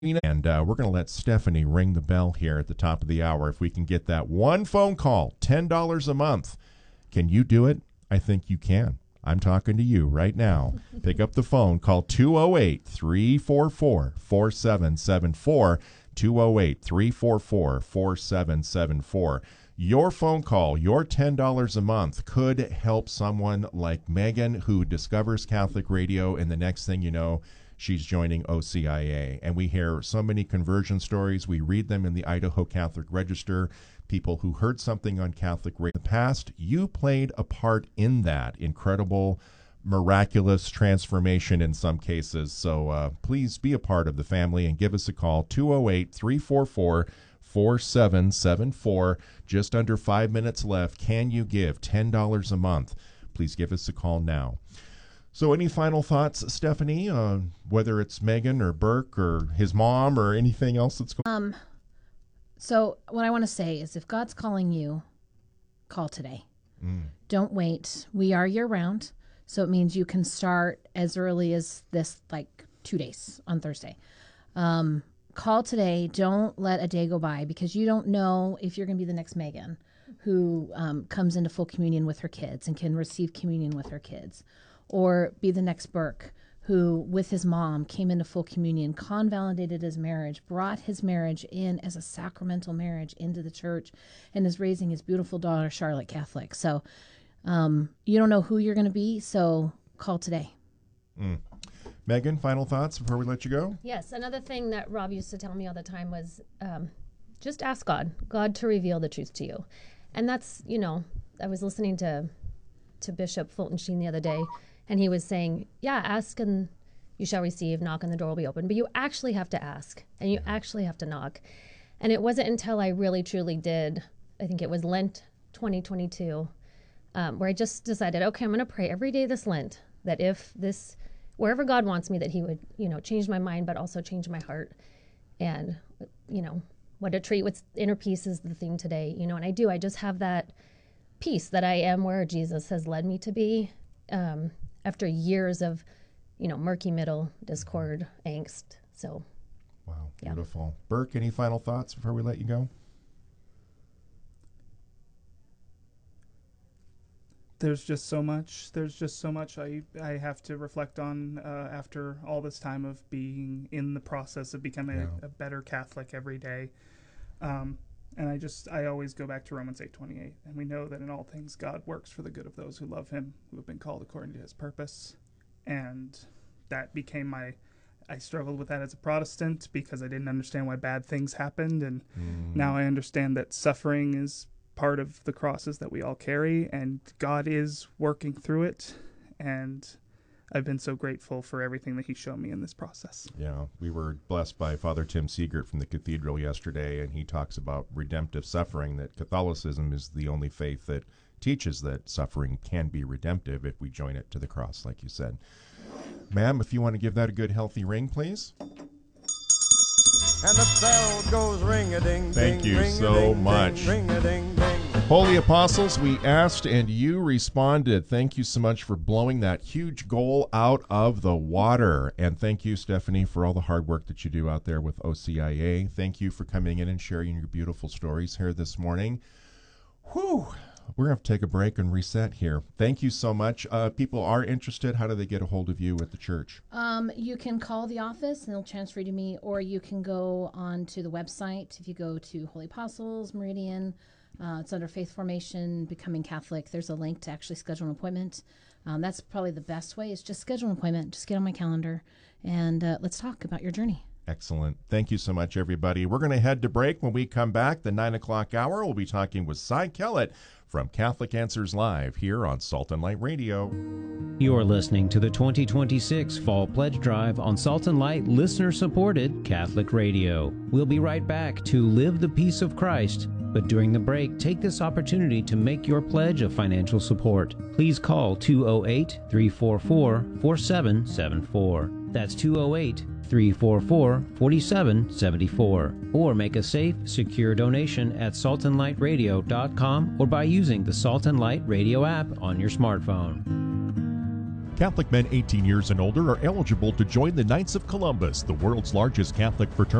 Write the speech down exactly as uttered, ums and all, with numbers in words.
And uh, we're going to let Stephanie ring the bell here at the top of the hour. If we can get that one phone call, ten dollars a month. Can you do it? I think you can. I'm talking to you right now. Pick up the phone. Call two oh eight, three four four, four seven seven four, two oh eight, three four four, four seven seven four. Your phone call, your ten dollars a month could help someone like Megan who discovers Catholic radio, and the next thing you know, she's joining O C I A. And we hear so many conversion stories. We read them in the Idaho Catholic Register. People who heard something on Catholic radio in the past. You played a part in that incredible, miraculous transformation in some cases. So uh, please be a part of the family and give us a call, two oh eight, three four four, four seven seven four. Just under five minutes left. Can you give ten dollars a month? Please give us a call now. So any final thoughts, Stephanie, uh, whether it's Megan or Burke or his mom or anything else that's going on? Um, so what I want to say is if God's calling you, call today. Mm. Don't wait. We are year-round, so it means you can start as early as this, like two days on Thursday. Um, call today. Don't let a day go by because you don't know if you're going to be the next Megan who um, comes into full communion with her kids and can receive communion with her kids. Or be the next Burke, who, with his mom, came into full communion, convalidated his marriage, brought his marriage in as a sacramental marriage into the church, and is raising his beautiful daughter, Charlotte, Catholic. So um, you don't know who you're going to be, so call today. Mm. Megan, final thoughts before we let you go? Yes, another thing that Rob used to tell me all the time was um, just ask God, God to reveal the truth to you. And that's, you know, I was listening to, to Bishop Fulton Sheen the other day, and he was saying, yeah, ask and you shall receive, knock and the door will be open. But you actually have to ask and you actually have to knock. And it wasn't until I really, truly did, I think it was Lent twenty twenty-two, um, where I just decided, okay, I'm going to pray every day this Lent that if this, wherever God wants me, that he would, you know, change my mind, but also change my heart. And, you know, what a treat with inner peace is the theme today, you know, and I do, I just have that peace that I am where Jesus has led me to be. Um, after years of, you know, murky middle, discord, angst. So, wow, beautiful. Yeah. Burke, any final thoughts before we let you go? There's just so much. There's just so much I, I have to reflect on uh, after all this time of being in the process of becoming yeah. a, a better Catholic every day. Um, and I just, I always go back to Romans eight twenty-eight. And we know that in all things God works for the good of those who love him, who have been called according to his purpose. And that became my, I struggled with that as a Protestant because I didn't understand why bad things happened. And mm. now I understand that suffering is part of the crosses that we all carry, and God is working through it. And I've been so grateful for everything that he's shown me in this process. Yeah, we were blessed by Father Tim Siegert from the cathedral yesterday, and he talks about redemptive suffering, that Catholicism is the only faith that teaches that suffering can be redemptive if we join it to the cross, like you said. Ma'am, if you want to give that a good, healthy ring, please. And the bell goes ring-a-ding. Thank ding, you ring so ding, much. Ring-a-ding, ding. Holy Apostles, we asked and you responded. Thank you so much for blowing that huge goal out of the water. And thank you, Stephanie, for all the hard work that you do out there with O C I A. Thank you for coming in and sharing your beautiful stories here this morning. Whew. We're going to have to take a break and reset here. Thank you so much. Uh, people are interested. How do they get a hold of you at the church? Um, you can call the office and they'll transfer you to me, or you can go on to the website. If you go to Holy Apostles, Meridian, uh, it's under Faith Formation, Becoming Catholic. There's a link to actually schedule an appointment. Um, that's probably the best way is just schedule an appointment. Just get on my calendar and uh, let's talk about your journey. Excellent. Thank you so much, everybody. We're going to head to break. When we come back, the nine o'clock hour, we'll be talking with Cy Kellett from Catholic Answers Live here on Salt and Light Radio. You're listening to the twenty twenty-six Fall Pledge Drive on Salt and Light listener-supported Catholic Radio. We'll be right back to Live the Peace of Christ, but during the break, take this opportunity to make your pledge of financial support. Please call two oh eight, three four four, four seven seven four. That's two oh eight, three four four, four seven seven four. Or make a safe, secure donation at salt and light radio dot com or by using the Salt and Light Radio app on your smartphone. Catholic men eighteen years and older are eligible to join the Knights of Columbus, the world's largest Catholic fraternity.